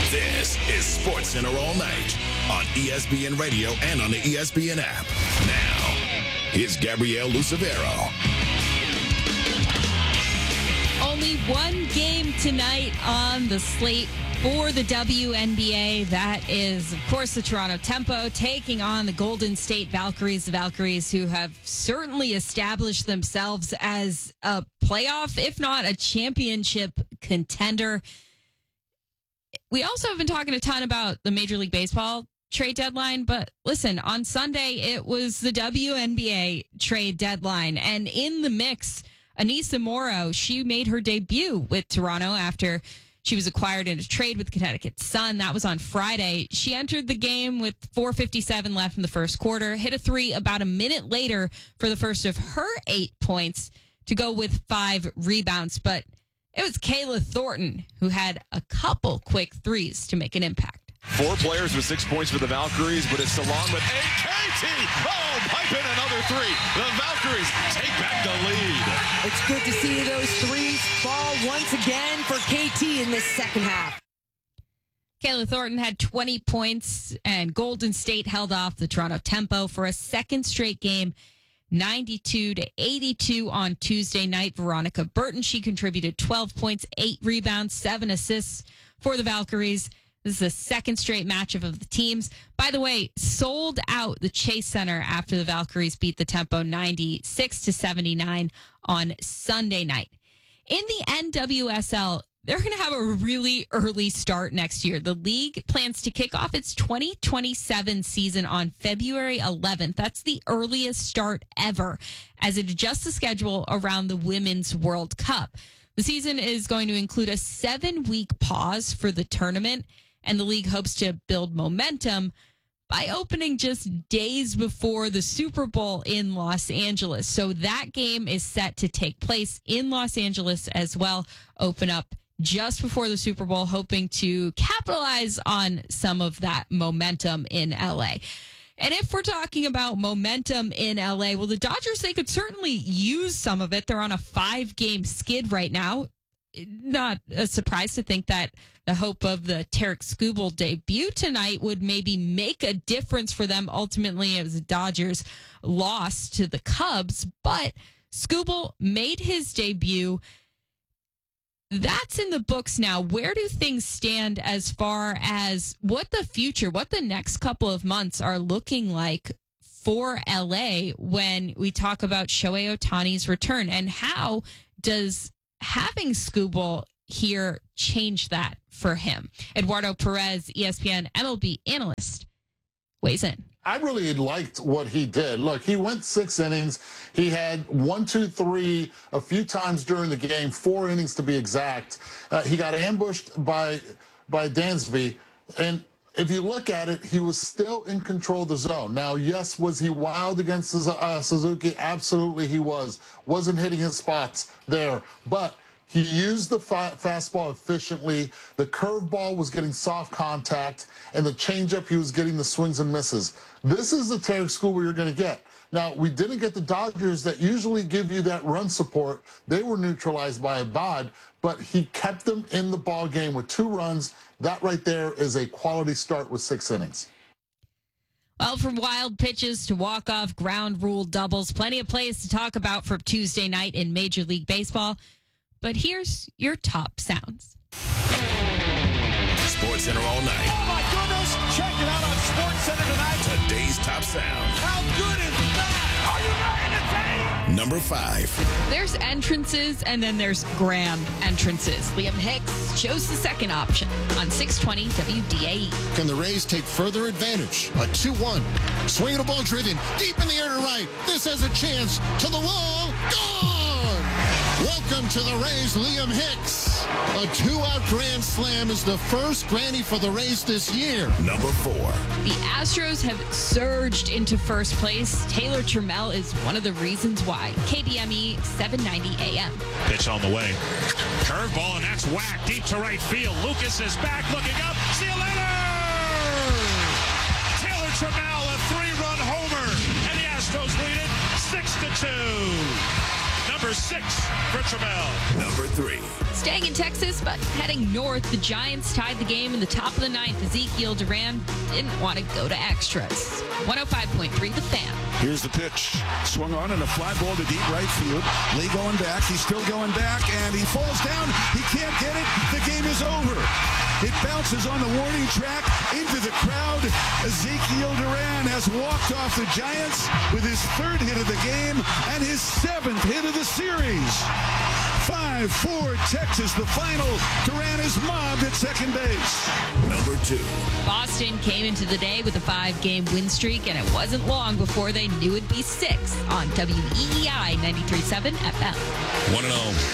This is Sports Center all night on ESPN Radio and on the ESPN app. Now, here's Gabrielle Lucevero. Only one game tonight on the slate for the WNBA. That is, of course, the Toronto Tempo taking on the Golden State Valkyries. The Valkyries, who have certainly established themselves as a playoff, if not a championship contender. We also have been talking a ton about the Major League Baseball trade deadline, but listen, on Sunday, it was the WNBA trade deadline, and in the mix, Anissa Morrow, she made her debut with Toronto after she was acquired in a trade with Connecticut Sun. That was on Friday. She entered the game with 4:57 left in the first quarter, hit a three about a minute later for the first of her 8 points to go with 5 rebounds, but it was Kayla Thornton who had a couple quick threes to make an impact. 4 players with 6 points for the Valkyries, but it's Salon with KT. Oh, pipe in another 3. The Valkyries take back the lead. It's good to see those threes fall once again for KT in this second half. Kayla Thornton had 20 points, and Golden State held off the Toronto Tempo for a second straight game, 92-82 on Tuesday night. Veronica Burton, she contributed 12 points, 8 rebounds, 7 assists for the Valkyries. This is the second straight matchup of the teams. By the way, sold out the Chase Center after the Valkyries beat the Tempo 96-79 on Sunday night. In the NWSL, they're going to have a really early start next year. The league plans to kick off its 2027 season on February 11th. That's the earliest start ever as it adjusts the schedule around the Women's World Cup. The season is going to include a 7-week pause for the tournament, and the league hopes to build momentum by opening just days before the Super Bowl in Los Angeles. So that game is set to take place in Los Angeles as well, open up just before the Super Bowl, hoping to capitalize on some of that momentum in LA. And if we're talking about momentum in LA, well, the Dodgers, they could certainly use some of it. They're on a 5-game skid right now. Not a surprise to think that the hope of the Tarek Skubal debut tonight would maybe make a difference for them. Ultimately, it was the Dodgers lost to the Cubs, but Skubal made his debut. That's in the books now. Where do things stand as far as what the future, what the next couple of months are looking like for LA when we talk about Shohei Ohtani's return? And how does having Skubal here change that for him? Eduardo Perez, ESPN MLB analyst, weighs in. I really liked what he did. Look, he went 6 innings. He had 1, 2, 3 a few times during the game, 4 innings to be exact. He got ambushed by Dansby, and if you look at it, he was still in control of the zone. Now, yes, was he wild against Suzuki? Absolutely he was. Wasn't hitting his spots there, but he used the fastball efficiently. The curveball was getting soft contact, and the changeup, he was getting the swings and misses. This is the Tarek Skubal you're going to get. Now, we didn't get the Dodgers that usually give you that run support. They were neutralized by Abad, but he kept them in the ball game with 2 runs. That right there is a quality start with 6 innings. Well, from wild pitches to walk-off ground rule doubles, plenty of plays to talk about for Tuesday night in Major League Baseball. But here's your top sounds. Sports Center all night. Oh, my goodness. Check it out on Sports Center tonight. Today's top sound. How good is that? Are you ready to take? Number 5. There's entrances, and then there's Graham entrances. Liam Hicks chose the second option on 620 WDAE. Can the Rays take further advantage? A 2-1. Swinging a ball driven deep in the air to right. This has a chance to the wall. Gone! Welcome to the Rays, Liam Hicks. A 2-out grand slam is the first granny for the Rays this year. Number 4. The Astros have surged into first place. Taylor Trammell is one of the reasons why. KBME 790 AM. Pitch on the way. Curveball, and that's whacked deep to right field. Lucas is back, looking up. See you later! Taylor Trammell, a 3-run homer, and the Astros lead it 6-2. Number 6 for Trammell. Number 3. Staying in Texas, but heading north, the Giants tied the game in the top of the ninth. Ezekiel Duran didn't want to go to extras. 105.3 The Fan. Here's the pitch. Swung on and a fly ball to deep right field. Lee going back. He's still going back, and he falls down. He can't get it. The game is over. It bounces on the warning track into the crowd. Ezekiel Duran has walked off the Giants with his third hit of the game and his seventh hit of the series. 5-4 Texas, the final. Duran is mobbed at second base. Number 2. Boston came into the day with a 5-game win streak, and it wasn't long before they knew it'd be 6 on WEEI 93.7 FM. 1-0.